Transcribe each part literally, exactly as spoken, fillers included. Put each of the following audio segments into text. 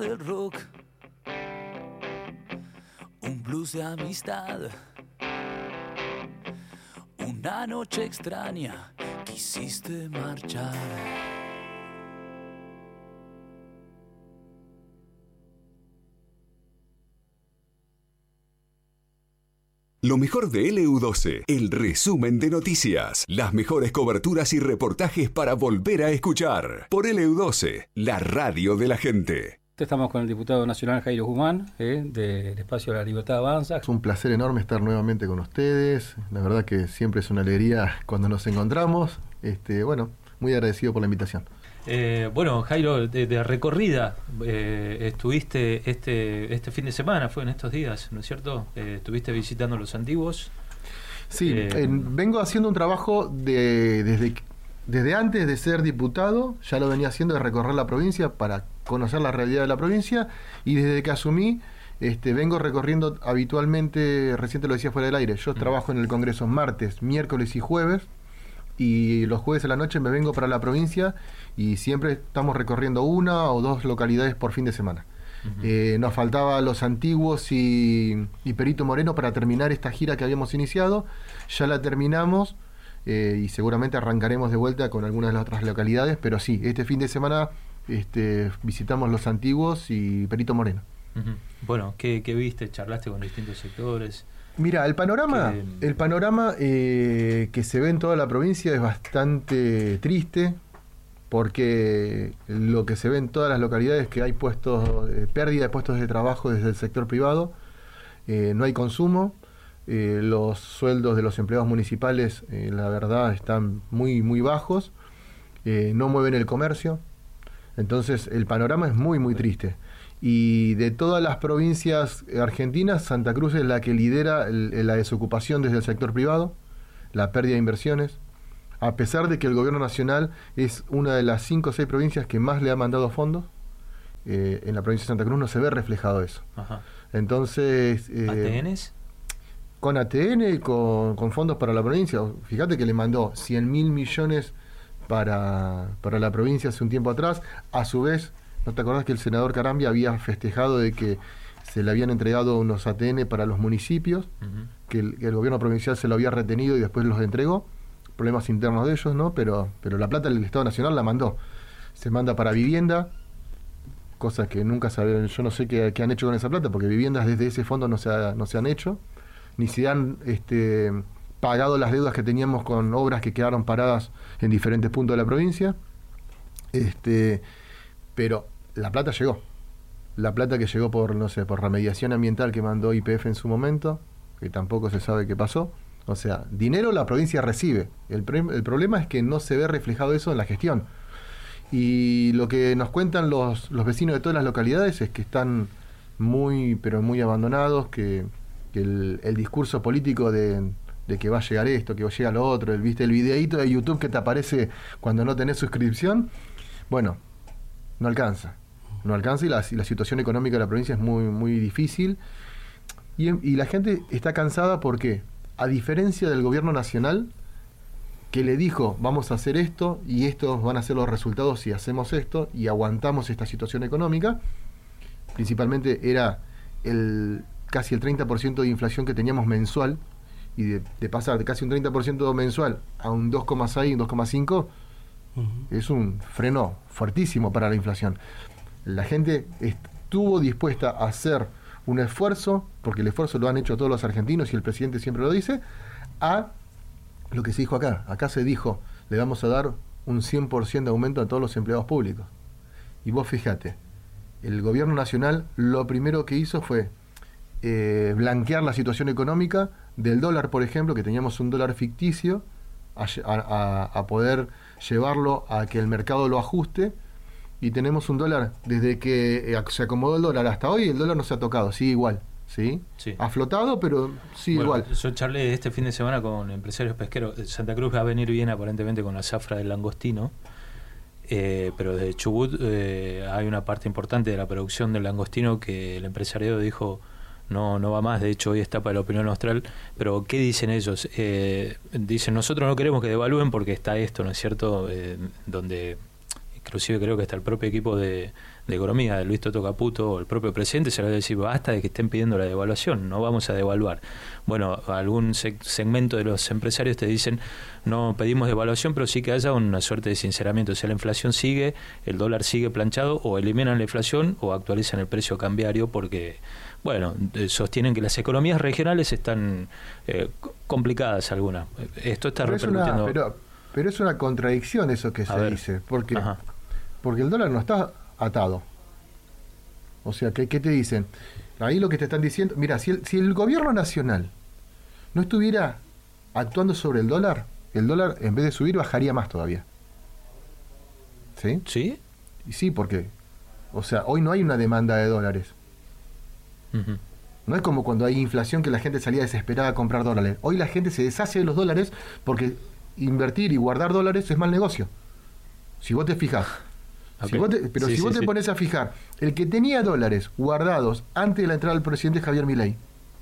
del rock, un blues de amistad, una noche extraña, quisiste marchar. Lo mejor de L U doce, el resumen de noticias, las mejores coberturas y reportajes para volver a escuchar. Por L U doce, la radio de la gente. Estamos con el diputado nacional Jairo Guzmán, eh, del Espacio de la Libertad Avanza. Es un placer enorme estar nuevamente con ustedes. La verdad que siempre es una alegría cuando nos encontramos. Este, bueno, muy agradecido por la invitación. Eh, bueno, Jairo, de, de recorrida, eh, estuviste este este fin de semana, fue en estos días, ¿no es cierto? Eh, estuviste visitando los antiguos. Sí, eh, eh, vengo haciendo un trabajo de, desde, desde antes de ser diputado, ya lo venía haciendo, de recorrer la provincia para conocer la realidad de la provincia, y desde que asumí, este, vengo recorriendo habitualmente, recién te lo decía fuera del aire, yo mm. trabajo en el Congreso martes, miércoles y jueves, y los jueves a la noche me vengo para la provincia y siempre estamos recorriendo una o dos localidades por fin de semana. Uh-huh. Eh, nos faltaba Los Antiguos y, y Perito Moreno para terminar esta gira que habíamos iniciado. Ya la terminamos eh, y seguramente arrancaremos de vuelta con algunas de las otras localidades, pero sí, este fin de semana este, visitamos Los Antiguos y Perito Moreno. Uh-huh. Bueno, ¿qué, qué viste? ¿Charlaste con distintos sectores? Mira, el panorama, que, el panorama eh, que se ve en toda la provincia es bastante triste, porque lo que se ve en todas las localidades es que hay puestos, eh, pérdida de puestos de trabajo desde el sector privado, eh, no hay consumo, eh, los sueldos de los empleados municipales, eh, la verdad, están muy, muy bajos, eh, no mueven el comercio, entonces el panorama es muy, muy triste. Y de todas las provincias argentinas, Santa Cruz es la que lidera el, la desocupación desde el sector privado, la pérdida de inversiones, a pesar de que el gobierno nacional es una de las cinco o seis provincias que más le ha mandado fondos. Eh, en la provincia de Santa Cruz no se ve reflejado eso. Ajá. Entonces... Eh, ¿A T Ns? Con A T N y con, con fondos para la provincia. Fíjate que le mandó cien mil millones para, para la provincia hace un tiempo atrás. A su vez... ¿No te acordás que el senador Carambia había festejado de que se le habían entregado unos A T N para los municipios, uh-huh. que, el, que el gobierno provincial se lo había retenido y después los entregó? Problemas internos de ellos, ¿no? Pero, pero la plata del Estado Nacional la mandó. Se manda para vivienda, cosas que nunca saben, yo no sé qué, qué han hecho con esa plata, porque viviendas desde ese fondo no se, ha, no se han hecho, ni se han este, pagado las deudas que teníamos con obras que quedaron paradas en diferentes puntos de la provincia. Este... Pero la plata llegó. La plata que llegó por, no sé, por remediación ambiental que mandó Y P F en su momento, que tampoco se sabe qué pasó. O sea, dinero la provincia recibe. El, pre- el problema es que no se ve reflejado eso en la gestión. Y lo que nos cuentan los, los vecinos de todas las localidades es que están muy, pero muy abandonados, que, que el, el discurso político de, de que va a llegar esto, que va a llegar lo otro, el, ¿viste? El videíto de YouTube que te aparece cuando no tenés suscripción, bueno... No alcanza, no alcanza y la, y la situación económica de la provincia es muy, muy difícil. Y, y la gente está cansada porque, a diferencia del gobierno nacional, que le dijo, vamos a hacer esto y estos van a ser los resultados si hacemos esto y aguantamos esta situación económica, principalmente era el casi el treinta por ciento de inflación que teníamos mensual, y de, de pasar de casi un treinta por ciento mensual a un dos coma seis, un dos coma cinco, Uh-huh. es un freno fuertísimo para la inflación. La gente estuvo dispuesta a hacer un esfuerzo, porque el esfuerzo lo han hecho todos los argentinos y el presidente siempre lo dice, a lo que se dijo acá. Acá se dijo, le vamos a dar un cien por ciento de aumento a todos los empleados públicos. Y vos fíjate, el gobierno nacional lo primero que hizo fue eh, blanquear la situación económica del dólar, por ejemplo, que teníamos un dólar ficticio, a, a, a poder llevarlo a que el mercado lo ajuste, y tenemos un dólar, desde que se acomodó el dólar hasta hoy, el dólar no se ha tocado, sigue igual, ¿sí? Sí. Ha flotado, pero sigue bueno, igual. Yo charlé este fin de semana con empresarios pesqueros. Santa Cruz va a venir bien aparentemente con la zafra del langostino, eh, pero de Chubut eh, hay una parte importante de la producción del langostino que el empresariado dijo no no va más. De hecho, hoy está para la opinión austral. Pero ¿qué dicen ellos? Eh, dicen, nosotros no queremos que devalúen porque está esto, ¿no es cierto? Eh, donde inclusive creo que hasta el propio equipo de, de economía de Luis Toto Caputo o el propio presidente se le va a decir basta de que estén pidiendo la devaluación, no vamos a devaluar. Bueno, algún seg- segmento de los empresarios te dicen no pedimos devaluación, pero sí que haya una suerte de sinceramiento. O sea, la inflación sigue, el dólar sigue planchado, o eliminan la inflación o actualizan el precio cambiario porque, bueno, sostienen que las economías regionales están eh, complicadas algunas. Esto está pero repercutiendo... Es una, pero, pero es una contradicción eso que A se ver. dice, porque, Ajá. porque el dólar no está atado. O sea, ¿qué, qué te dicen? Ahí lo que te están diciendo, mira, si el, si el gobierno nacional no estuviera actuando sobre el dólar, el dólar en vez de subir bajaría más todavía. ¿Sí? ¿Sí? Y sí, porque, o sea, hoy no hay una demanda de dólares. Uh-huh. No es como cuando hay inflación que la gente salía desesperada a comprar dólares. Hoy la gente se deshace de los dólares porque invertir y guardar dólares es mal negocio. Si vos te fijas. Okay. Si vos te, pero Sí, si sí, vos te sí. pones a fijar, el que tenía dólares guardados antes de la entrada del presidente Javier Milei,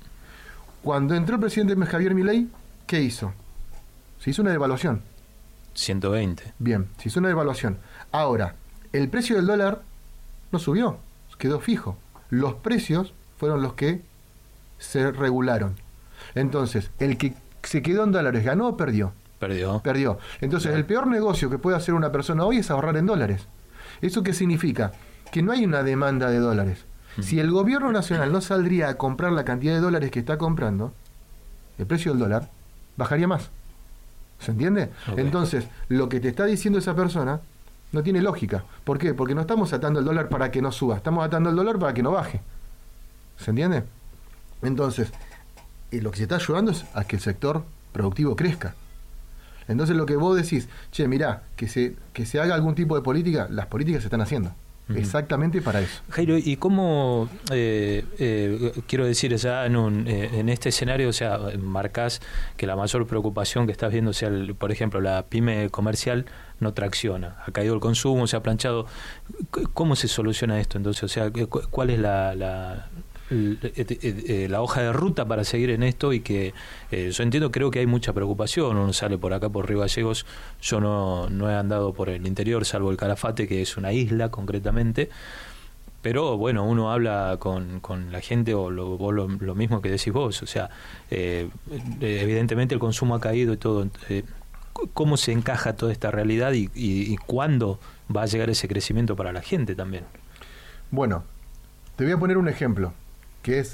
cuando entró el presidente Javier Milei, ¿qué hizo? Se hizo una devaluación. ciento veinte. Bien, se hizo una devaluación. Ahora, el precio del dólar no subió, quedó fijo. Los precios fueron los que se regularon. Entonces, el que se quedó en dólares, ¿ganó o perdió? Perdió. Perdió. Entonces, Claro. el peor negocio que puede hacer una persona hoy es ahorrar en dólares. ¿Eso qué significa? Que no hay una demanda de dólares. Mm. Si el gobierno nacional no saldría a comprar la cantidad de dólares que está comprando, el precio del dólar bajaría más. ¿Se entiende? Ok. Entonces, lo que te está diciendo esa persona no tiene lógica. ¿Por qué? Porque no estamos atando el dólar para que no suba, estamos atando el dólar para que no baje. ¿Se entiende? Entonces, eh, lo que se está ayudando es a que el sector productivo crezca. Entonces lo que vos decís, che, mirá, que se, que se haga algún tipo de política, las políticas se están haciendo. Ujú. Exactamente para eso. Jairo, ¿y cómo, eh, eh, quiero decir, ya en, un, eh, en este escenario, o sea, marcás que la mayor preocupación que estás viendo, o sea, el, por ejemplo, la pyme comercial no tracciona, ha caído el consumo, se ha planchado. C- ¿Cómo se soluciona esto entonces? O sea, cu- ¿cuál es la, la, l- eh, eh, eh, la hoja de ruta para seguir en esto? Y que eh, yo entiendo, creo que hay mucha preocupación, uno sale por acá, por Río Gallegos, yo no, no he andado por el interior, salvo el Calafate, que es una isla concretamente, pero bueno, uno habla con, con la gente, o lo, vos lo, lo mismo que decís vos, o sea, eh, evidentemente el consumo ha caído y todo. eh, ¿Cómo se encaja toda esta realidad y, y, y cuándo va a llegar ese crecimiento para la gente también? Bueno, te voy a poner un ejemplo, que es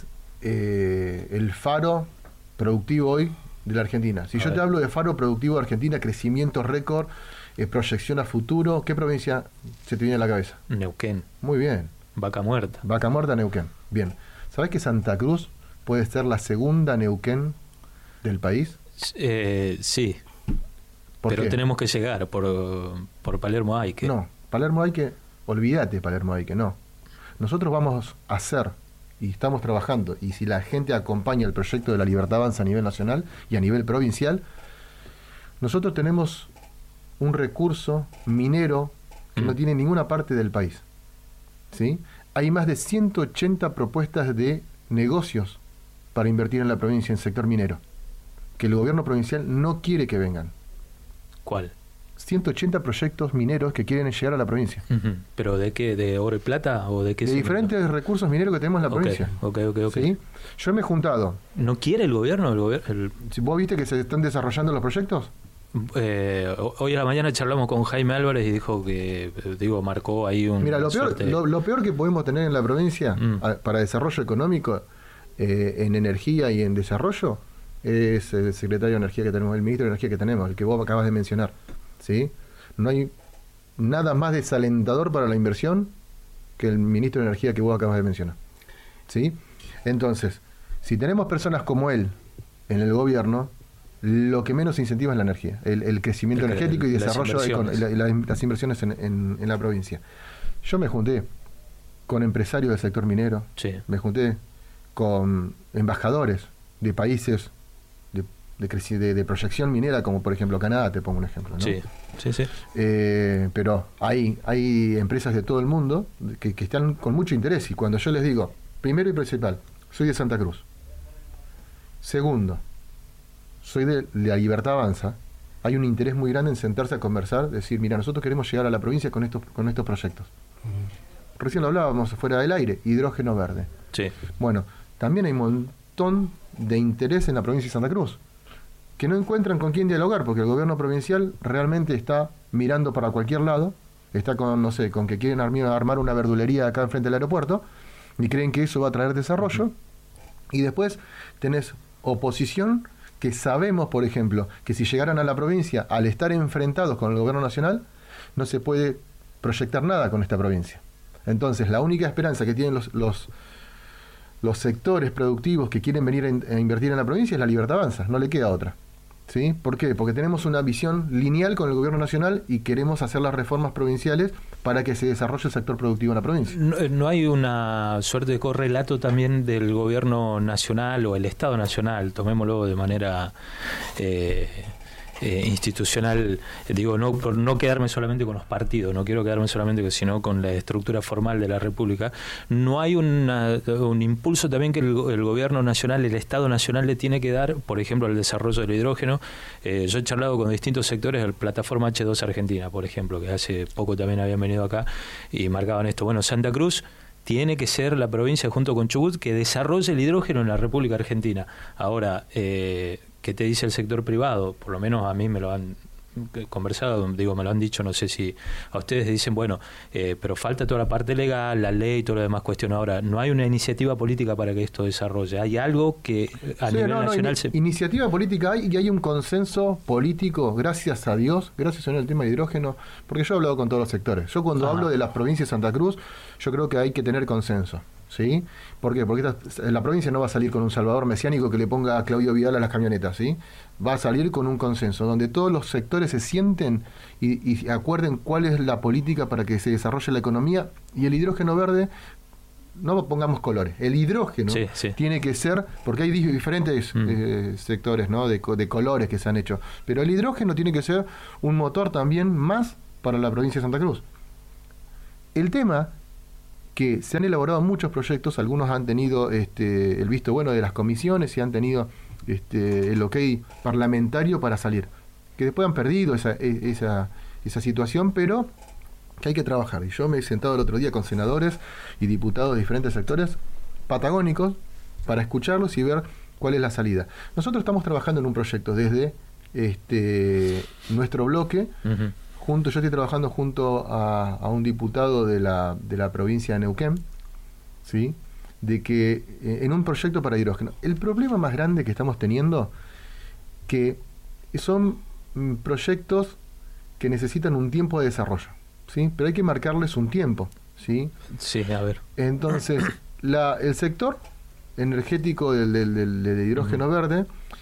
eh, el faro productivo hoy de la Argentina. Si A yo ver. te hablo de faro productivo de Argentina, crecimiento récord, eh, proyección a futuro, ¿qué provincia se te viene a la cabeza? Neuquén, Muy bien, Vaca Muerta. Vaca Muerta, Neuquén. Bien, ¿sabés que Santa Cruz puede ser la segunda Neuquén del país? Eh, sí, ¿Por pero qué? tenemos que llegar por, por Palermo hay que... No, Palermo hay que, olvídate Palermo hay que, no. Nosotros vamos a hacer, y estamos trabajando, y si la gente acompaña el proyecto de la Libertad Avanza a nivel nacional y a nivel provincial, nosotros tenemos un recurso minero que Mm. no tiene ninguna parte del país. ¿Sí? Hay más de ciento ochenta propuestas de negocios para invertir en la provincia, en el sector minero, que el gobierno provincial no quiere que vengan. ¿Cuál? ciento ochenta proyectos mineros que quieren llegar a la provincia. Ujú. ¿Pero de qué? ¿De oro y plata? ¿O de qué? De se- diferentes recursos mineros que tenemos en la Ok, provincia. ok, ok, ok. ¿Sí? Yo me he juntado. ¿No quiere el gobierno? El gobier- el- Si ¿Vos viste que se están desarrollando los proyectos? eh, hoy a la mañana charlamos con Jaime Álvarez y dijo que, eh, digo, marcó ahí un... Mira, lo peor, suerte- lo, lo peor que podemos tener en la provincia Mm. a- para desarrollo económico, eh, en energía y en desarrollo, es el secretario de Energía que tenemos, el ministro de Energía que tenemos, el que vos acabas de mencionar. ¿Sí? No hay nada más desalentador para la inversión que el ministro de Energía que vos acabas de mencionar. ¿Sí? Entonces, si tenemos personas como él en el gobierno, lo que menos incentiva es la energía, el, el crecimiento El- energético y las desarrollo econ- inversiones. la- la- las inversiones en, en- en la provincia. Yo me junté con empresarios del sector minero, Sí. me junté con embajadores de países de, de, creci- de- de proyección minera, como por ejemplo Canadá, te pongo un ejemplo, ¿no? Sí, sí, sí. Eh, pero hay, hay empresas de todo el mundo que, que están con mucho interés, y cuando yo les digo, primero y principal, soy de Santa Cruz. Segundo, soy de la Libertad Avanza, hay un interés muy grande en sentarse a conversar, decir, mira, nosotros queremos llegar a la provincia con estos, con estos proyectos. Uh-huh. Recién lo hablábamos fuera del aire, hidrógeno verde. Sí. Bueno, también hay un montón de interés en la provincia de Santa Cruz, que no encuentran con quién dialogar, porque el gobierno provincial realmente está mirando para cualquier lado, está con, no sé, con que quieren armar, armar una verdulería acá enfrente del aeropuerto, y creen que eso va a traer desarrollo, uh-huh. y después tenés oposición que sabemos, por ejemplo, que si llegaran a la provincia, al estar enfrentados con el gobierno nacional, no se puede proyectar nada con esta provincia. Entonces, la única esperanza que tienen los, los, los sectores productivos que quieren venir a, in, a invertir en la provincia es la Libertad Avanza, no le queda otra. ¿Sí? ¿Por qué? Porque tenemos una visión lineal con el gobierno nacional y queremos hacer las reformas provinciales para que se desarrolle el sector productivo en la provincia. ¿No, no hay una suerte de correlato también del gobierno nacional o el Estado nacional, tomémoslo de manera eh, eh, institucional, digo, no por no quedarme solamente con los partidos, no quiero quedarme solamente con, sino con la estructura formal de la República? ¿No hay una, un impulso también que el, el gobierno nacional, el Estado nacional le tiene que dar, por ejemplo, al desarrollo del hidrógeno? Eh, yo he charlado con distintos sectores de la plataforma hache dos Argentina, por ejemplo, que hace poco también habían venido acá y marcaban esto. Bueno, Santa Cruz tiene que ser la provincia junto con Chubut que desarrolle el hidrógeno en la República Argentina. Ahora, eh, ¿qué te dice el sector privado? Por lo menos a mí me lo han conversado, digo, me lo han dicho, no sé si a ustedes dicen, bueno, eh, pero falta toda la parte legal, la ley y todo lo demás cuestión. Ahora, no hay una iniciativa política para que esto desarrolle. ¿Hay algo que a sí, nivel no, nacional no, se...? Iniciativa política hay y hay un consenso político, gracias a Dios, gracias a el tema de hidrógeno, porque yo he hablado con todos los sectores. Yo cuando Ajá. hablo de las provincias de Santa Cruz, yo creo que hay que tener consenso. ¿Sí? ¿Por qué? Porque esta, la provincia no va a salir con un salvador mesiánico que le ponga a Claudio Vidal a las camionetas, ¿sí? Va a salir con un consenso, donde todos los sectores se sienten y, y acuerden cuál es la política para que se desarrolle la economía, y el hidrógeno verde, no pongamos colores, el hidrógeno sí, sí. tiene que ser, porque hay diferentes mm. eh, sectores, ¿no? de, de colores que se han hecho, pero el hidrógeno tiene que ser un motor también más para la provincia de Santa Cruz. El tema que se han elaborado muchos proyectos, algunos han tenido este, el visto bueno de las comisiones y han tenido este, el ok parlamentario para salir, que después han perdido esa, esa, esa situación, pero que hay que trabajar. Y yo me he sentado el otro día con senadores y diputados de diferentes sectores patagónicos para escucharlos y ver cuál es la salida. Nosotros estamos trabajando en un proyecto desde este, nuestro bloque, uh-huh. Junto, yo estoy trabajando junto a, a un diputado de la, de la provincia de Neuquén, ¿sí? De que eh, en un proyecto para hidrógeno. El problema más grande que estamos teniendo, que son mm, proyectos que necesitan un tiempo de desarrollo, ¿sí? Pero hay que marcarles un tiempo, ¿sí? Sí, a ver. Entonces, la, el sector energético del, del, del, del hidrógeno uh-huh. verde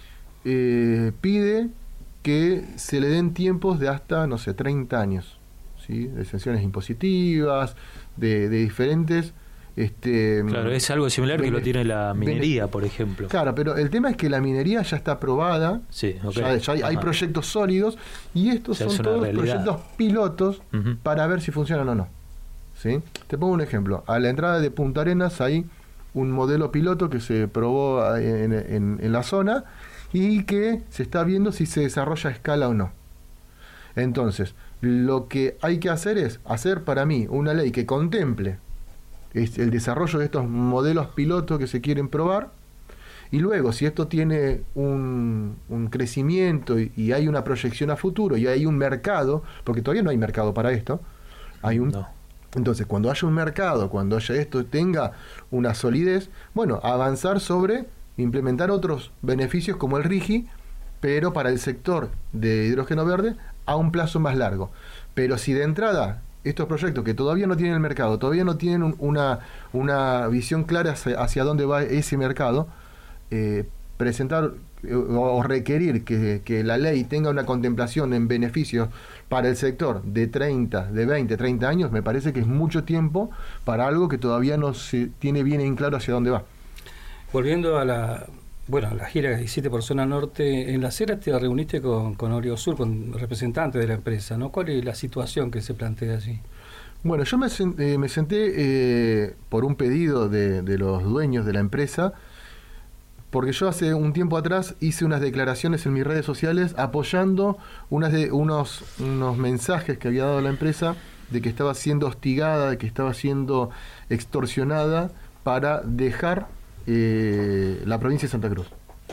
eh, pide que se le den tiempos de hasta, no sé, treinta años, ¿sí? De exenciones impositivas, de, de diferentes... Este, claro, es algo similar bene, que lo tiene la minería, bene, por ejemplo. Claro, pero el tema es que la minería ya está aprobada, sí, okay. ya, ya hay, hay proyectos sólidos, y estos ya son todos realidad. proyectos pilotos uh-huh. para ver si funcionan o no, ¿sí? Te pongo un ejemplo. A la entrada de Punta Arenas hay un modelo piloto que se probó en, en, en la zona, y que se está viendo si se desarrolla a escala o no. Entonces, lo que hay que hacer es hacer para mí una ley que contemple el desarrollo de estos modelos pilotos que se quieren probar, y luego, si esto tiene un, un crecimiento y, y hay una proyección a futuro y hay un mercado, porque todavía no hay mercado para esto, hay un... No. Entonces, cuando haya un mercado, cuando haya esto, tenga una solidez, bueno, avanzar sobre... implementar otros beneficios como el RIGI, pero para el sector de hidrógeno verde a un plazo más largo. Pero si de entrada estos proyectos que todavía no tienen el mercado, todavía no tienen un, una, una visión clara hacia, hacia dónde va ese mercado, eh, presentar eh, o requerir que, que la ley tenga una contemplación en beneficios para el sector de treinta, de veinte, treinta años, me parece que es mucho tiempo para algo que todavía no se tiene bien en claro hacia dónde va. Volviendo a la bueno a la gira que hiciste por zona norte, en la acera te reuniste con, con Oriosur, con representantes de la empresa, ¿no? ¿Cuál es la situación que se plantea allí? Bueno, yo me, eh, me senté eh, por un pedido de, de los dueños de la empresa porque yo hace un tiempo atrás hice unas declaraciones en mis redes sociales apoyando unas de, unos, unos mensajes que había dado la empresa de que estaba siendo hostigada, de que estaba siendo extorsionada para dejar eh, la provincia de Santa Cruz.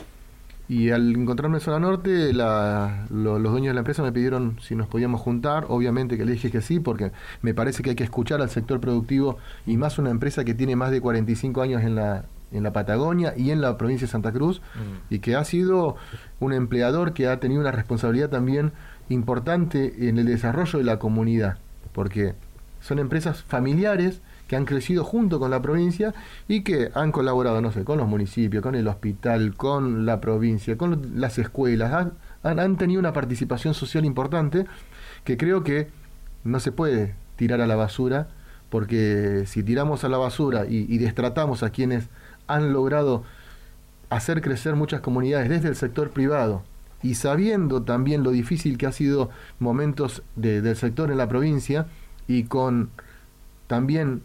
Y al encontrarme en Zona Norte, la, lo, los dueños de la empresa me pidieron si nos podíamos juntar. Obviamente que le dije que sí, porque me parece que hay que escuchar al sector productivo, y más una empresa que tiene más de cuarenta y cinco años en la, en la Patagonia y en la provincia de Santa Cruz, mm. y que ha sido un empleador que ha tenido una responsabilidad también importante en el desarrollo de la comunidad, porque son empresas familiares que han crecido junto con la provincia y que han colaborado, no sé, con los municipios, con el hospital, con la provincia, con las escuelas, han, han tenido una participación social importante que creo que no se puede tirar a la basura, porque si tiramos a la basura y, y destratamos a quienes han logrado hacer crecer muchas comunidades desde el sector privado, y sabiendo también lo difícil que ha sido momentos de, del sector en la provincia, y con también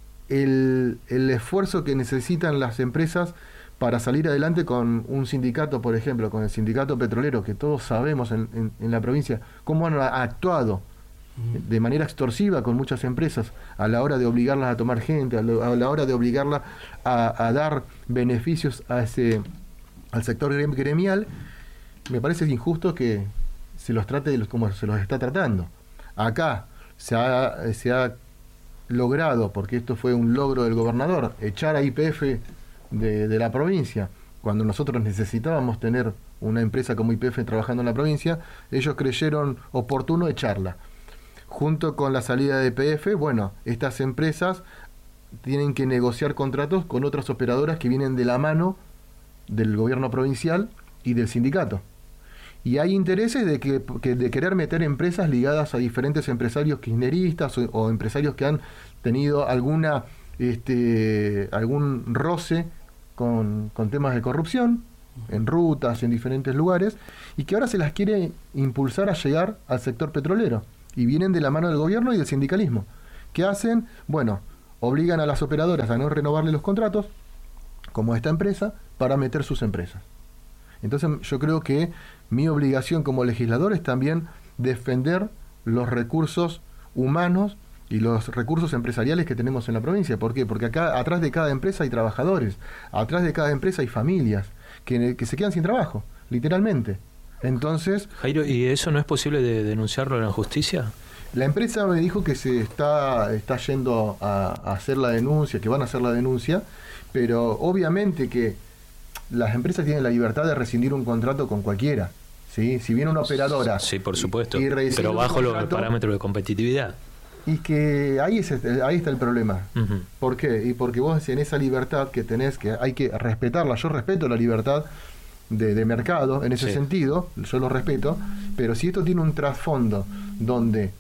el, el esfuerzo que necesitan las empresas para salir adelante con un sindicato, por ejemplo, con el sindicato petrolero, que todos sabemos en, en, en la provincia cómo han actuado de manera extorsiva con muchas empresas a la hora de obligarlas a tomar gente, a, lo, a la hora de obligarlas a, a dar beneficios a ese, al sector gremial. Me parece injusto que se los trate de los, como se los está tratando. Acá se ha, se ha logrado, porque esto fue un logro del gobernador, echar a Y P F de, de la provincia, cuando nosotros necesitábamos tener una empresa como Y P F trabajando en la provincia. Ellos creyeron oportuno echarla. Junto con la salida de Y P F, bueno, estas empresas tienen que negociar contratos con otras operadoras que vienen de la mano del gobierno provincial y del sindicato. Y hay intereses de que, que de querer meter empresas ligadas a diferentes empresarios kirchneristas o, o empresarios que han tenido alguna este algún roce con, con temas de corrupción en rutas, en diferentes lugares, y que ahora se las quiere impulsar a llegar al sector petrolero, y vienen de la mano del gobierno y del sindicalismo. ¿Qué hacen? Bueno, obligan a las operadoras a no renovarle los contratos, como esta empresa, para meter sus empresas. Entonces yo creo que mi obligación como legislador es también defender los recursos humanos y los recursos empresariales que tenemos en la provincia. ¿Por qué? Porque acá atrás de cada empresa hay trabajadores, atrás de cada empresa hay familias que, que se quedan sin trabajo, literalmente. Entonces, Jairo, ¿y eso no es posible de denunciarlo en la justicia? La empresa me dijo que se está, está yendo a, a hacer la denuncia, que van a hacer la denuncia, pero obviamente que las empresas tienen la libertad de rescindir un contrato con cualquiera, ¿sí? Si viene una operadora... Sí, por supuesto, y, y pero bajo contrato, los parámetros de competitividad. Y que ahí, es, ahí está el problema. Uh-huh. ¿Por qué? Y porque vos en esa libertad que tenés, que hay que respetarla, yo respeto la libertad de, de mercado en ese sí. sentido, yo lo respeto, pero si esto tiene un trasfondo donde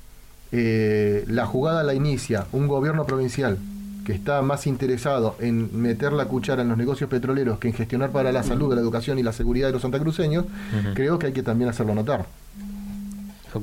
eh, la jugada la inicia un gobierno provincial que está más interesado en meter la cuchara en los negocios petroleros que en gestionar para la salud, la educación y la seguridad de los santacruceños, uh-huh. creo que hay que también hacerlo notar. Ok.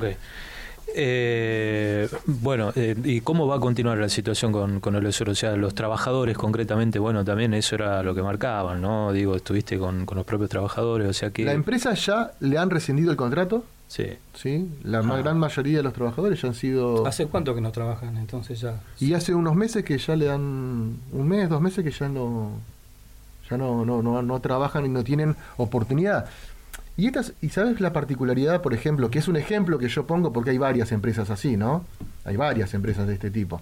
Eh, bueno, eh, ¿y cómo va a continuar la situación con, con el Osur? O sea, los trabajadores concretamente, bueno, también eso era lo que marcaban, ¿no? Digo, estuviste con, con los propios trabajadores, o sea que... ¿La empresa ya le han rescindido el contrato? Sí. Sí, la ah. gran mayoría de los trabajadores ya han sido... ¿Hace cuánto que no trabajan entonces ya? Y hace unos meses que ya le han... Un mes, dos meses que ya no... Ya no, no, no, no trabajan y no tienen oportunidad. Y estas, y sabes la particularidad, por ejemplo, que es un ejemplo que yo pongo porque hay varias empresas así, ¿no? Hay varias empresas de este tipo.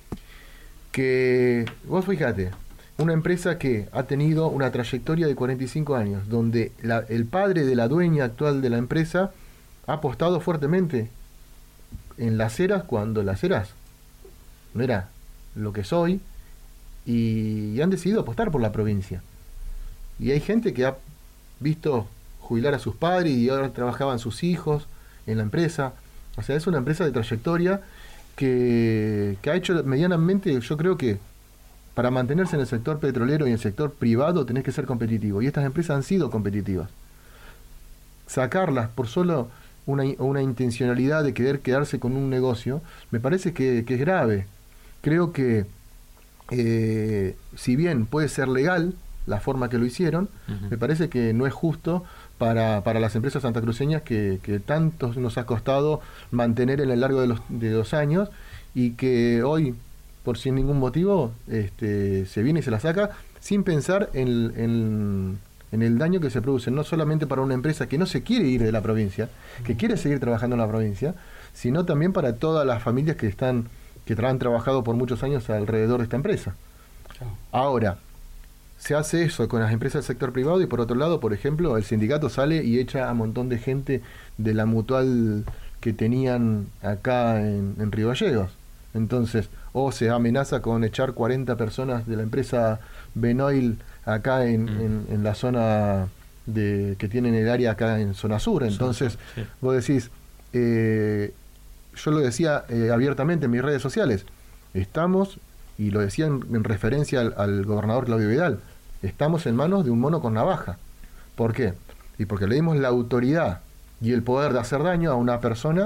Que, vos fíjate, una empresa que ha tenido una trayectoria de cuarenta y cinco años, donde la, el padre de la dueña actual de la empresa ha apostado fuertemente en Las Heras cuando Las Heras no era lo que soy, y, y han decidido apostar por la provincia. Y hay gente que ha visto jubilar a sus padres y ahora trabajaban sus hijos en la empresa. O sea, es una empresa de trayectoria que, que ha hecho medianamente, yo creo que para mantenerse en el sector petrolero y en el sector privado tenés que ser competitivo, y estas empresas han sido competitivas. Sacarlas por solo una, una intencionalidad de querer quedarse con un negocio me parece que, que es grave. Creo que eh, si bien puede ser legal la forma que lo hicieron, Uh-huh. me parece que no es justo para, para las empresas santacruceñas que, que tanto nos ha costado mantener en el largo de los, de los años y que hoy, por sin ningún motivo, este, se viene y se la saca sin pensar en, en, en el daño que se produce, no solamente para una empresa que no se quiere ir de la provincia, que quiere seguir trabajando en la provincia, sino también para todas las familias que están que tra- han trabajado por muchos años alrededor de esta empresa. Claro. Ahora, se hace eso con las empresas del sector privado y por otro lado, por ejemplo, el sindicato sale y echa a un montón de gente de la mutual que tenían acá en, en Río Gallegos. Entonces, o se amenaza con echar cuarenta personas de la empresa Benoil acá en, Mm. en, en la zona de que tienen el área acá en zona sur. Entonces, Sí. vos decís, eh, yo lo decía eh, abiertamente en mis redes sociales, estamos, y lo decía en, en referencia al, al gobernador Claudio Vidal, estamos en manos de un mono con navaja. ¿Por qué? Y porque le dimos la autoridad y el poder de hacer daño a una persona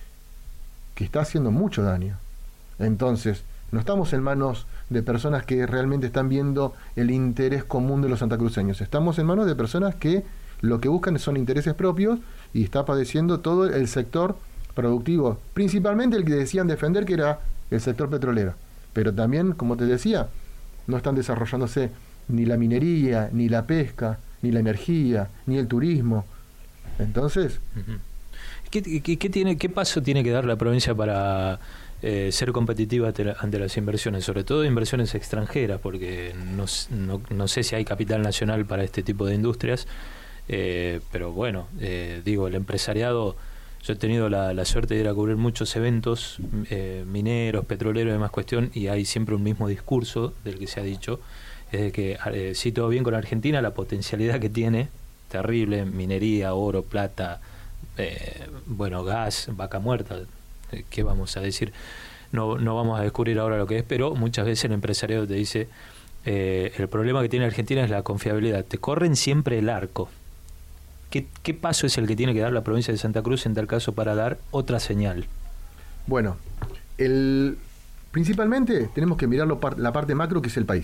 que está haciendo mucho daño. Entonces, no estamos en manos de personas que realmente están viendo el interés común de los santacruceños, estamos en manos de personas que lo que buscan son intereses propios y está padeciendo todo el sector productivo, principalmente el que decían defender, que era el sector petrolero. Pero también, como te decía, no están desarrollándose ni la minería, ni la pesca, ni la energía, ni el turismo. Entonces, Uh-huh. ¿Qué, qué, qué tiene, ¿Qué paso tiene que dar la provincia para eh, ser competitiva ante, la, ante las inversiones? Sobre todo inversiones extranjeras, porque no, no, no sé si hay capital nacional para este tipo de industrias, eh, pero bueno, eh, digo, el empresariado... Yo he tenido la, la suerte de ir a cubrir muchos eventos eh, mineros, petroleros y demás cuestión, y hay siempre un mismo discurso del que se ha dicho, es de que eh, sí, todo bien con Argentina, la potencialidad que tiene, terrible, minería, oro, plata, eh, bueno, gas, vaca muerta, eh, ¿qué vamos a decir? No, no vamos a descubrir ahora lo que es, pero muchas veces el empresariado te dice, eh, el problema que tiene Argentina es la confiabilidad, te corren siempre el arco. ¿Qué, ¿Qué paso es el que tiene que dar la provincia de Santa Cruz en tal caso para dar otra señal? bueno, el, principalmente tenemos que mirar lo par- la parte macro, que es el país.